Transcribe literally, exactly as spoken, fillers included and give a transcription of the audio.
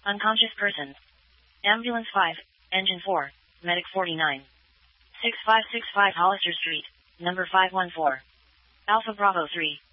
Unconscious person. Ambulance five, Engine four, Medic forty-nine. six five six five Hollister Street, number five one four. Alpha Bravo three.